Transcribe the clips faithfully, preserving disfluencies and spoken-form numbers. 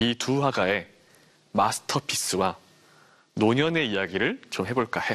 이 두 화가의 마스터피스와 노년의 이야기를 좀 해볼까 해요.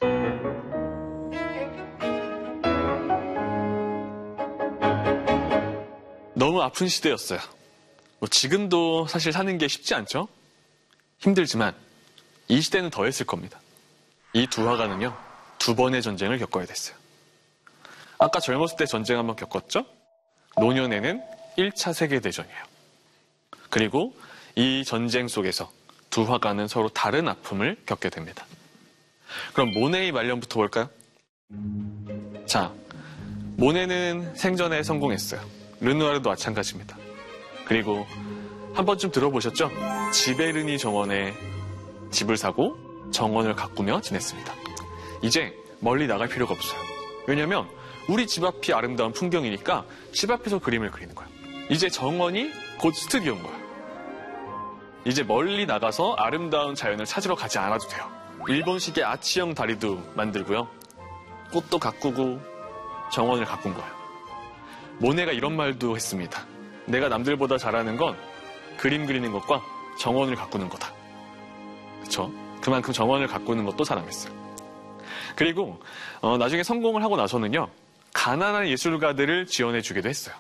너무 아픈 시대였어요. 뭐 지금도 사실 사는 게 쉽지 않죠? 힘들지만 이 시대는 더했을 겁니다. 이 두 화가는요, 두 번의 전쟁을 겪어야 됐어요. 아까 젊었을 때 전쟁 한번 겪었죠? 노년에는 일 차 세계대전이에요. 그리고 이 전쟁 속에서 두 화가는 서로 다른 아픔을 겪게 됩니다. 그럼 모네의 말년부터 볼까요? 자, 모네는 생전에 성공했어요. 르누아르도 마찬가지입니다. 그리고 한 번쯤 들어보셨죠? 지베르니 정원에 집을 사고 정원을 가꾸며 지냈습니다. 이제 멀리 나갈 필요가 없어요. 왜냐면 우리 집 앞이 아름다운 풍경이니까 집 앞에서 그림을 그리는 거예요. 이제 정원이 곧 스튜디오인 거예요. 이제 멀리 나가서 아름다운 자연을 찾으러 가지 않아도 돼요. 일본식의 아치형 다리도 만들고요. 꽃도 가꾸고 정원을 가꾼 거예요. 모네가 이런 말도 했습니다. 내가 남들보다 잘하는 건 그림 그리는 것과 정원을 가꾸는 거다. 그쵸? 그만큼 정원을 가꾸는 것도 사랑했어요. 그리고 어, 나중에 성공을 하고 나서는요, 가난한 예술가들을 지원해 주기도 했어요.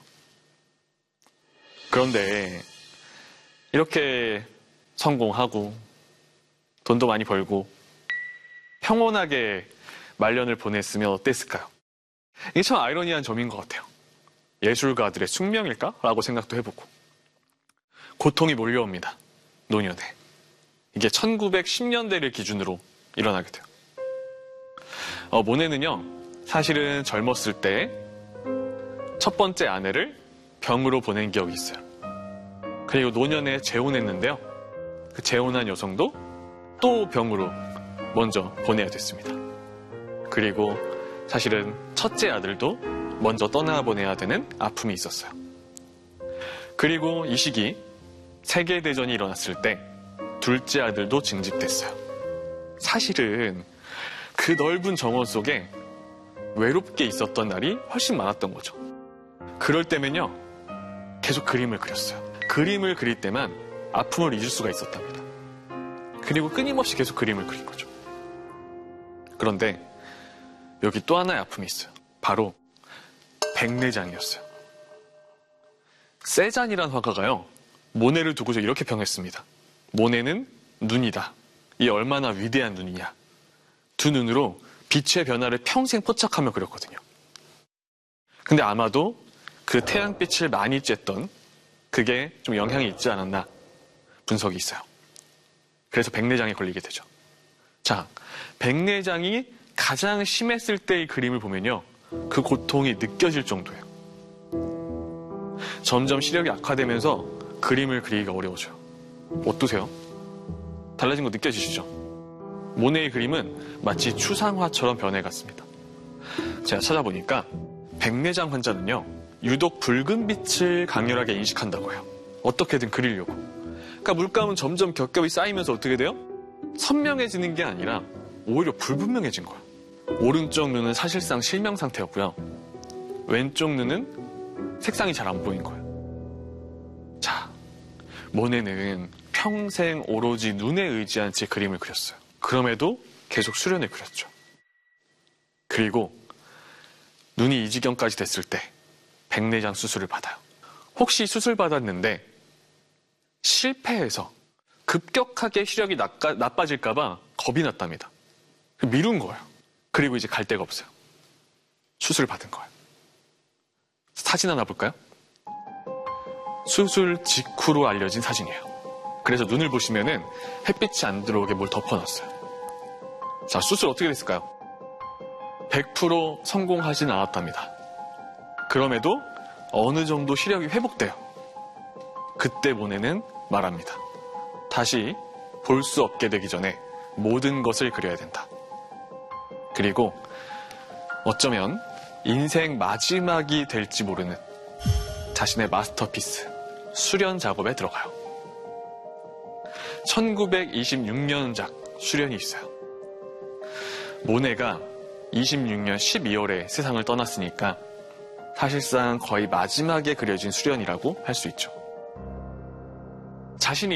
그런데 이렇게 성공하고 돈도 많이 벌고 평온하게 말년을 보냈으면 어땠을까요? 이게 참 아이러니한 점인 것 같아요. 예술가들의 숙명일까? 라고 생각도 해보고. 고통이 몰려옵니다. 노년에. 이게 천구백십 년대를 기준으로 일어나게 돼요. 어, 모네는요, 사실은 젊었을 때 첫 번째 아내를 병으로 보낸 기억이 있어요. 그리고 노년에 재혼했는데요. 그 재혼한 여성도 또 병으로 먼저 보내야 됐습니다. 그리고 사실은 첫째 아들도 먼저 떠나보내야 되는 아픔이 있었어요. 그리고 이 시기 세계대전이 일어났을 때 둘째 아들도 징집됐어요. 사실은 그 넓은 정원 속에 외롭게 있었던 날이 훨씬 많았던 거죠. 그럴 때면요, 계속 그림을 그렸어요. 그림을 그릴 때만 아픔을 잊을 수가 있었답니다. 그리고 끊임없이 계속 그림을 그린 거죠. 그런데 여기 또 하나의 아픔이 있어요. 바로 백내장이었어요. 세잔이란 화가가요, 모네를 두고서 이렇게 평했습니다. 모네는 눈이다. 이 얼마나 위대한 눈이냐. 두 눈으로 빛의 변화를 평생 포착하며 그렸거든요. 근데 아마도 그 태양빛을 많이 쬐던 그게 좀 영향이 있지 않았나 분석이 있어요. 그래서 백내장에 걸리게 되죠. 자, 백내장이 가장 심했을 때의 그림을 보면요, 그 고통이 느껴질 정도예요. 점점 시력이 악화되면서 그림을 그리기가 어려워져요. 어떠세요? 달라진 거 느껴지시죠? 모네의 그림은 마치 추상화처럼 변해갔습니다. 제가 찾아보니까 백내장 환자는요, 유독 붉은 빛을 강렬하게 인식한다고 해요. 어떻게든 그리려고. 그러니까 물감은 점점 겹겹이 쌓이면서 어떻게 돼요? 선명해지는 게 아니라 오히려 불분명해진 거예요. 오른쪽 눈은 사실상 실명 상태였고요. 왼쪽 눈은 색상이 잘 안 보인 거예요. 자, 모네는 평생 오로지 눈에 의지한 채 그림을 그렸어요. 그럼에도 계속 수련을 그렸죠. 그리고 눈이 이 지경까지 됐을 때 백내장 수술을 받아요. 혹시 수술 받았는데 실패해서 급격하게 시력이 나까, 나빠질까봐 겁이 났답니다. 미룬 거예요. 그리고 이제 갈 데가 없어요. 수술을 받은 거예요. 사진 하나 볼까요? 수술 직후로 알려진 사진이에요. 그래서 눈을 보시면은 햇빛이 안 들어오게 뭘 덮어놨어요. 자, 수술 어떻게 됐을까요? 백 퍼센트 성공하진 않았답니다. 그럼에도 어느 정도 시력이 회복돼요. 그때 모네는 말합니다. 다시 볼 수 없게 되기 전에 모든 것을 그려야 된다. 그리고 어쩌면 인생 마지막이 될지 모르는 자신의 마스터피스 수련 작업에 들어가요. 천구백이십육 년작 수련이 있어요. 모네가 이십육 년 십이월에 세상을 떠났으니까 사실상 거의 마지막에 그려진 수련이라고 할 수 있죠. 자신이